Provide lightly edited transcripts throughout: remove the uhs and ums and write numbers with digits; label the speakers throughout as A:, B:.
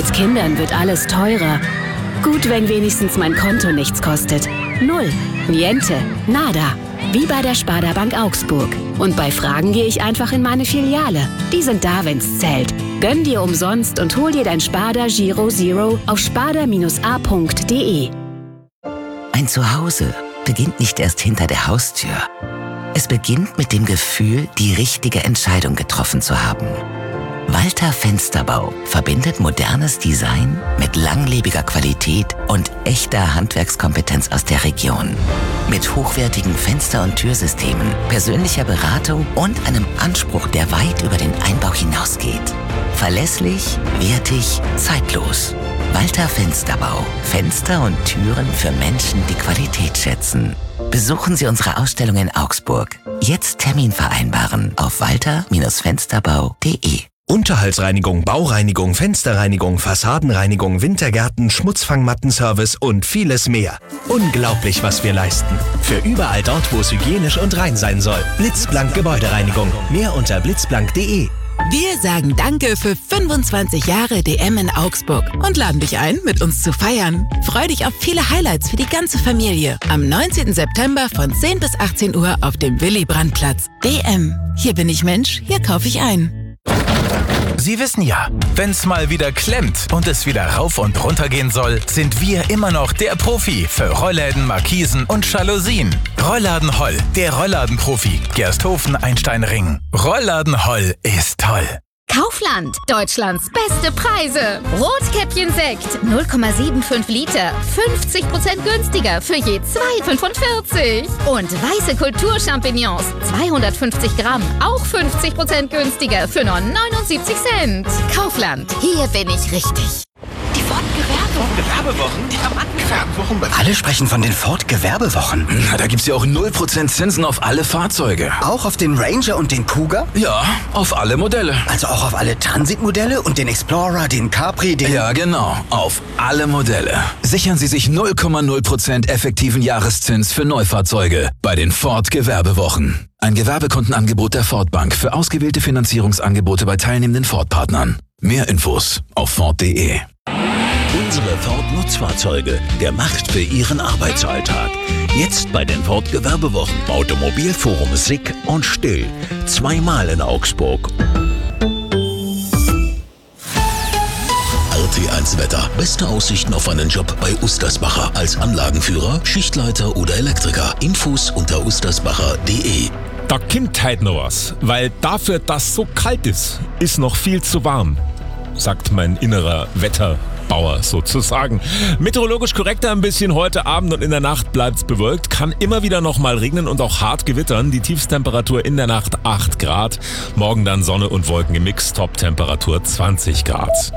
A: Mit Kindern wird alles teurer. Gut, wenn wenigstens mein Konto nichts kostet. Null, niente, nada. Wie bei der Sparda Bank Augsburg. Und bei Fragen gehe ich einfach in meine Filiale. Die sind da, wenn's zählt. Gönn dir umsonst und hol dir dein Sparda Giro Zero auf sparda-a.de.
B: Ein Zuhause beginnt nicht erst hinter der Haustür. Es beginnt mit dem Gefühl, die richtige Entscheidung getroffen zu haben. Walter Fensterbau verbindet modernes Design mit langlebiger Qualität und echter Handwerkskompetenz aus der Region. Mit hochwertigen Fenster- und Türsystemen, persönlicher Beratung und einem Anspruch, der weit über den Einbau hinausgeht. Verlässlich, wertig, zeitlos. Walter Fensterbau. Fenster und Türen für Menschen, die Qualität schätzen. Besuchen Sie unsere Ausstellung in Augsburg. Jetzt Termin vereinbaren auf walter-fensterbau.de.
C: Unterhaltsreinigung, Baureinigung, Fensterreinigung, Fassadenreinigung, Wintergärten, Schmutzfangmattenservice und vieles mehr. Unglaublich, was wir leisten. Für überall dort, wo es hygienisch und rein sein soll. Blitzblank Gebäudereinigung. Mehr unter blitzblank.de.
D: Wir sagen Danke für 25 Jahre DM in Augsburg und laden dich ein, mit uns zu feiern. Freu dich auf viele Highlights für die ganze Familie. Am 19. September von 10 bis 18 Uhr auf dem Willy-Brandt-Platz. DM. Hier bin ich Mensch, hier kaufe ich ein.
E: Sie wissen ja, wenn's mal wieder klemmt und es wieder rauf und runter gehen soll, sind wir immer noch der Profi für Rollläden, Markisen und Jalousien. Rollladen Holl, der Rollladenprofi. Gersthofen, Einstein-Ring. Rollladen Holl ist toll.
F: Kaufland, Deutschlands beste Preise. Rotkäppchen-Sekt, 0,75 Liter, 50% günstiger für je 2,45. Und weiße Kulturchampignons, 250 Gramm, auch 50% günstiger für nur 79 Cent. Kaufland, hier bin ich richtig.
G: Die Ford-Gewerbewochen? Die Gewerbewochen? Alle sprechen von den Ford-Gewerbewochen.
H: Na, da gibt's ja auch 0% Zinsen auf alle Fahrzeuge.
G: Auch auf den Ranger und den Cougar?
H: Ja, auf alle Modelle.
G: Also auch auf alle Transit-Modelle und den Explorer, den Capri, den...
H: Ja, genau. Auf alle Modelle. Sichern Sie sich 0,0% effektiven Jahreszins für Neufahrzeuge bei den Ford-Gewerbewochen. Ein Gewerbekundenangebot der Ford Bank für ausgewählte Finanzierungsangebote bei teilnehmenden Ford-Partnern. Mehr Infos auf Ford.de.
I: Unsere Ford-Nutzfahrzeuge, der Macht für Ihren Arbeitsalltag. Jetzt bei den Ford-Gewerbewochen. Automobilforum Sick und Still. Zweimal in Augsburg. RT1 Wetter. Beste Aussichten auf einen Job bei Ustersbacher. Als Anlagenführer, Schichtleiter oder Elektriker. Infos unter ustersbacher.de.
J: Da kommt halt noch was, weil dafür, dass so kalt ist noch viel zu warm, sagt mein innerer Wetterbauer sozusagen. Meteorologisch korrekter ein bisschen heute Abend und in der Nacht bleibt's bewölkt, kann immer wieder noch mal regnen und auch hart gewittern. Die Tiefstemperatur in der Nacht 8 Grad, morgen dann Sonne und Wolken gemixt, Top-Temperatur 20 Grad.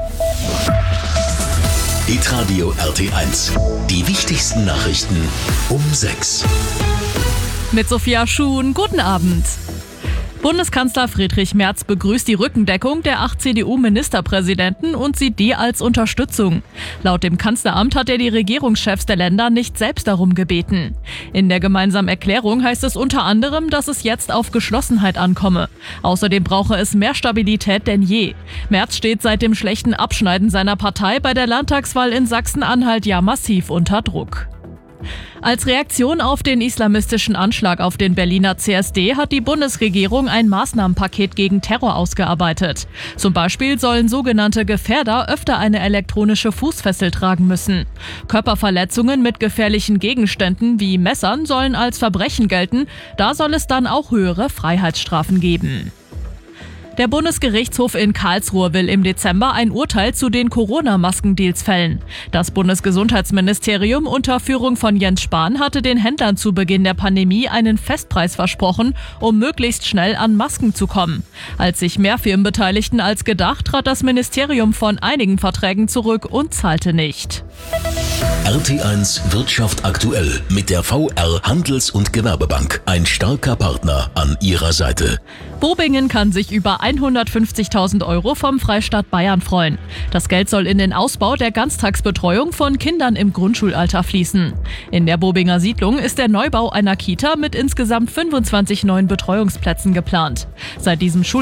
I: Hitradio RT1. Die wichtigsten Nachrichten um 6.
K: Mit Sophia Schuhn, guten Abend. Bundeskanzler Friedrich Merz begrüßt die Rückendeckung der 8 CDU-Ministerpräsidenten und sieht die als Unterstützung. Laut dem Kanzleramt hat er die Regierungschefs der Länder nicht selbst darum gebeten. In der gemeinsamen Erklärung heißt es unter anderem, dass es jetzt auf Geschlossenheit ankomme. Außerdem brauche es mehr Stabilität denn je. Merz steht seit dem schlechten Abschneiden seiner Partei bei der Landtagswahl in Sachsen-Anhalt ja massiv unter Druck. Als Reaktion auf den islamistischen Anschlag auf den Berliner CSD hat die Bundesregierung ein Maßnahmenpaket gegen Terror ausgearbeitet. Zum Beispiel sollen sogenannte Gefährder öfter eine elektronische Fußfessel tragen müssen. Körperverletzungen mit gefährlichen Gegenständen wie Messern sollen als Verbrechen gelten. Da soll es dann auch höhere Freiheitsstrafen geben. Der Bundesgerichtshof in Karlsruhe will im Dezember ein Urteil zu den Corona-Maskendeals fällen. Das Bundesgesundheitsministerium unter Führung von Jens Spahn hatte den Händlern zu Beginn der Pandemie einen Festpreis versprochen, um möglichst schnell an Masken zu kommen. Als sich mehr Firmen beteiligten als gedacht, trat das Ministerium von einigen Verträgen zurück und zahlte nicht.
I: RT1 Wirtschaft aktuell mit der VR Handels- und Gewerbebank. Ein starker Partner an Ihrer Seite.
K: Bobingen kann sich über 150.000 € vom Freistaat Bayern freuen. Das Geld soll in den Ausbau der Ganztagsbetreuung von Kindern im Grundschulalter fließen. In der Bobinger Siedlung ist der Neubau einer Kita mit insgesamt 25 neuen Betreuungsplätzen geplant. Seit diesem